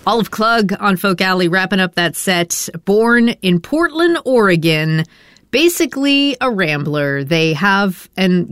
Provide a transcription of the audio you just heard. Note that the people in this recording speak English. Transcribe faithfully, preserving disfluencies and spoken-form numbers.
Olive Klug on Folk Alley wrapping up that set. Born in Portland, Oregon. Basically a rambler. They have, and